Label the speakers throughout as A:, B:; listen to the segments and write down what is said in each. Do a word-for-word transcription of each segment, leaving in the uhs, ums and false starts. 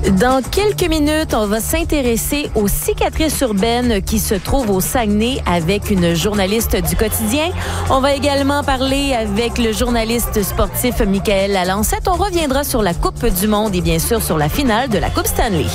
A: Dans quelques minutes, on va s'intéresser aux cicatrices urbaines qui se trouvent au Saguenay avec une journaliste du quotidien. On va également parler avec le journaliste sportif Michael Lalancette. On reviendra sur la Coupe du Monde et bien sûr sur la finale de la Coupe Stanley.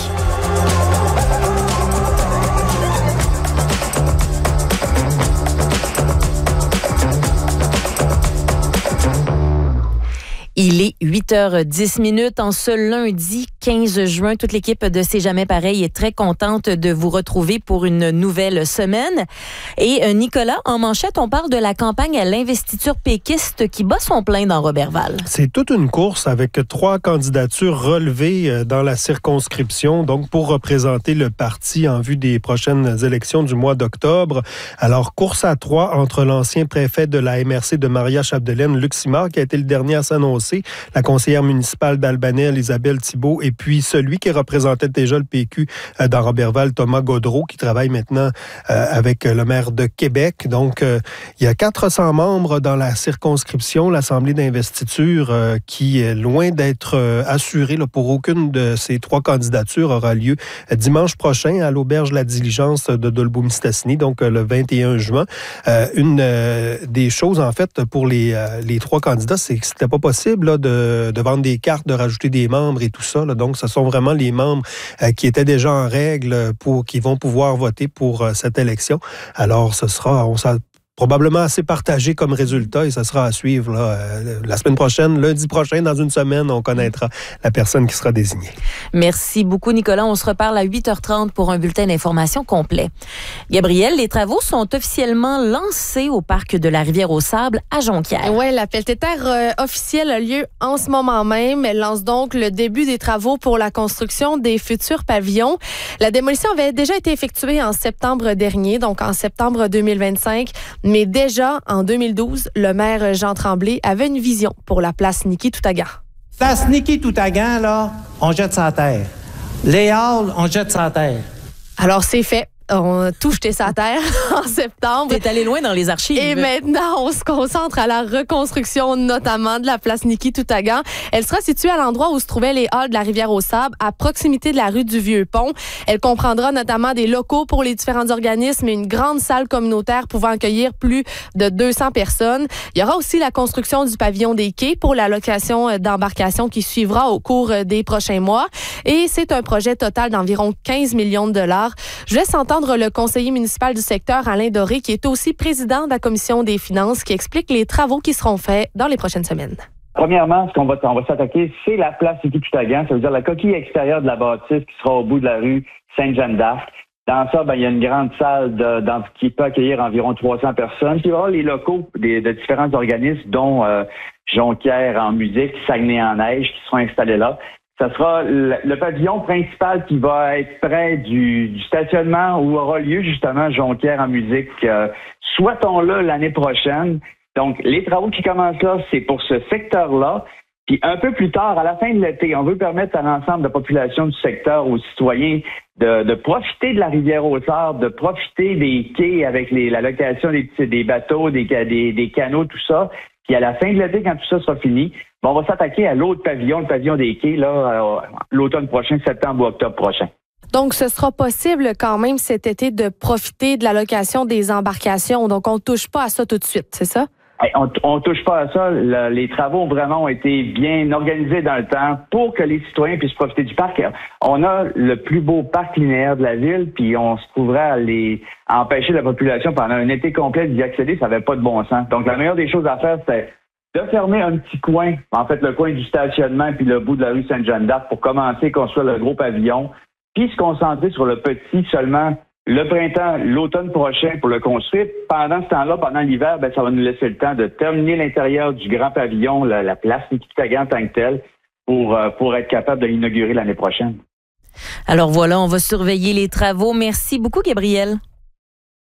A: Il est huit heures dix minutes en ce lundi quinze juin. Toute l'équipe de C'est jamais pareil est très contente de vous retrouver pour une nouvelle semaine. Et Nicolas, en manchette, on parle de la campagne à l'investiture péquiste qui bat son plein dans Roberval.
B: C'est toute une course avec trois candidatures relevées dans la circonscription, donc pour représenter le parti en vue des prochaines élections du mois d'octobre. Alors, course à trois entre l'ancien préfet de la M R C de Maria-Chapdelaine, Luc Simard, qui a été le dernier à s'annoncer, la conseillère municipale d'Albanais, Isabelle Thibault, et puis celui qui représentait déjà le P Q dans Roberval, Thomas Gaudreault, qui travaille maintenant euh, avec le maire de Québec. Donc, euh, il y a quatre cents membres dans la circonscription, l'Assemblée d'investiture, euh, qui est loin d'être euh, assurée là, pour aucune de ces trois candidatures aura lieu dimanche prochain à l'Auberge La Diligence de Dolbeau-Mistassini, donc euh, le vingt et un juin. Euh, une euh, des choses, en fait, pour les, euh, les trois candidats, c'est que c'était pas possible Là, de, de vendre des cartes, de rajouter des membres et tout ça. Là. Donc, ce sont vraiment les membres euh, qui étaient déjà en règle pour qui vont pouvoir voter pour euh, cette élection. Alors, ce sera, on s'en probablement assez partagé comme résultat et ça sera à suivre là, euh, la semaine prochaine, lundi prochain, dans une semaine, on connaîtra la personne qui sera désignée.
A: Merci beaucoup, Nicolas. On se reparle à huit heures trente pour un bulletin d'information complet. Gabriel, les travaux sont officiellement lancés au parc de la Rivière-aux-Sables à Jonquière.
C: Oui, l'appel de terre euh, officiel a lieu en ce moment même. Elle lance donc le début des travaux pour la construction des futurs pavillons. La démolition avait déjà été effectuée en septembre dernier, donc en septembre deux mille vingt-cinq. Mais déjà, en deux mille douze, le maire Jean Tremblay avait une vision pour la place Niki-Toutagan.
D: Place Niki-Toutagan, là, on jette ça à terre. Les halles, on jette ça à terre.
C: Alors, c'est fait. On a tout jeté sa terre en septembre.
A: T'es allé loin dans les archives.
C: Et maintenant, on se concentre à la reconstruction, notamment de la place Niki-Toutagan. Elle sera située à l'endroit où se trouvaient les halles de la Rivière-aux-Sables, à proximité de la rue du Vieux-Pont. Elle comprendra notamment des locaux pour les différents organismes et une grande salle communautaire pouvant accueillir plus de deux cents personnes. Il y aura aussi la construction du pavillon des quais pour la location d'embarcation qui suivra au cours des prochains mois. Et c'est un projet total d'environ quinze millions de dollars. Je laisse entendre le conseiller municipal du secteur, Alain Doré, qui est aussi président de la commission des finances, qui explique les travaux qui seront faits dans les prochaines semaines.
E: Premièrement, ce qu'on va, on va s'attaquer, c'est la place Niki-Toutagan, ça veut dire la coquille extérieure de la bâtisse qui sera au bout de la rue Sainte-Jeanne-d'Arc. Dans ça, ben, il y a une grande salle de, dans, qui peut accueillir environ trois cents personnes. Puis il y aura les locaux des, de différents organismes, dont euh, Jonquière en musique, Saguenay en neige, qui seront installés là. Ça sera le, le pavillon principal qui va être près du, du stationnement où aura lieu justement Jonquière en musique. Euh, souhaitons-le l'année prochaine. Donc, les travaux qui commencent là, c'est pour ce secteur-là. Puis un peu plus tard, à la fin de l'été, on veut permettre à l'ensemble de la population du secteur, aux citoyens, de, de profiter de la Rivière-aux-Sables, de profiter des quais avec les, la location des, des bateaux, des, des, des canaux, tout ça. Puis à la fin de l'été, quand tout ça sera fini, bon, on va s'attaquer à l'autre pavillon, le pavillon des quais, là, euh, l'automne prochain, septembre ou octobre prochain.
C: Donc, ce sera possible quand même cet été de profiter de la location des embarcations. Donc, on ne touche pas à ça tout de suite, c'est ça?
E: Hey, on ne touche pas à ça. Le, les travaux vraiment ont été bien organisés dans le temps pour que les citoyens puissent profiter du parc. On a le plus beau parc linéaire de la ville, puis on se trouverait à, les, à empêcher la population pendant un été complet d'y accéder. Ça n'avait pas de bon sens. Donc, la meilleure des choses à faire, c'est de fermer un petit coin, en fait, le coin du stationnement puis le bout de la rue Sainte-Jeanne-d'Arc pour commencer à construire le gros pavillon, puis se concentrer sur le petit seulement le printemps, l'automne prochain pour le construire. Pendant ce temps-là, pendant l'hiver, ben, ça va nous laisser le temps de terminer l'intérieur du grand pavillon, la, la place Niki-Toutagan en tant que telle, pour, euh, pour être capable de l'inaugurer l'année prochaine.
A: Alors voilà, on va surveiller les travaux. Merci beaucoup, Gabriel.